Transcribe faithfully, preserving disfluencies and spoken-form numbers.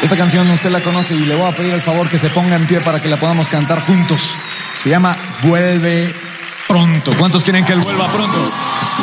Esta canción usted la conoce y le voy a pedir el favor que se ponga en pie para que la podamos cantar juntos. Se llama Vuelve Pronto. ¿Cuántos quieren que él vuelva pronto?